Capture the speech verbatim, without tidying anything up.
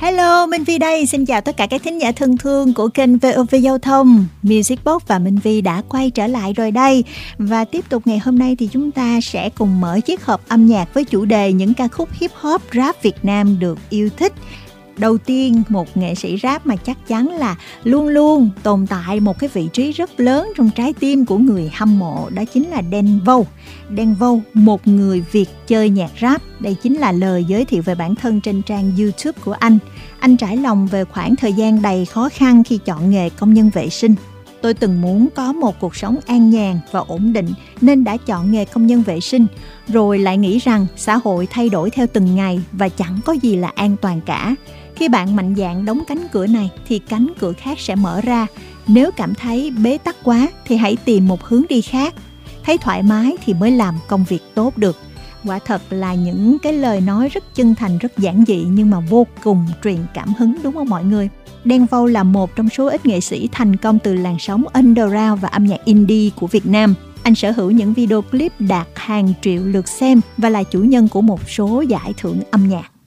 Hello, Minh Vi đây. Xin chào tất cả các thính giả thân thương của kênh vê o vê Giao thông. Music Box và Minh Vi đã quay trở lại rồi đây. Và tiếp tục ngày hôm nay thì chúng ta sẽ cùng mở chiếc hộp âm nhạc với chủ đề những ca khúc hip hop rap Việt Nam được yêu thích. Đầu tiên, một nghệ sĩ rap mà chắc chắn là luôn luôn tồn tại một cái vị trí rất lớn trong trái tim của người hâm mộ, đó chính là Đen Vâu. Đen Vâu, một người Việt chơi nhạc rap. Đây chính là lời giới thiệu về bản thân trên trang YouTube của anh. Anh trải lòng về khoảng thời gian đầy khó khăn khi chọn nghề công nhân vệ sinh. Tôi từng muốn có một cuộc sống an nhàn và ổn định nên đã chọn nghề công nhân vệ sinh, rồi lại nghĩ rằng xã hội thay đổi theo từng ngày và chẳng có gì là an toàn cả. Khi bạn mạnh dạn đóng cánh cửa này thì cánh cửa khác sẽ mở ra. Nếu cảm thấy bế tắc quá thì hãy tìm một hướng đi khác. Thấy thoải mái thì mới làm công việc tốt được. Quả thật là những cái lời nói rất chân thành, rất giản dị nhưng mà vô cùng truyền cảm hứng, đúng không mọi người? Đen Vâu là một trong số ít nghệ sĩ thành công từ làn sóng underground và âm nhạc indie của Việt Nam. Anh sở hữu những video clip đạt hàng triệu lượt xem và là chủ nhân của một số giải thưởng âm nhạc.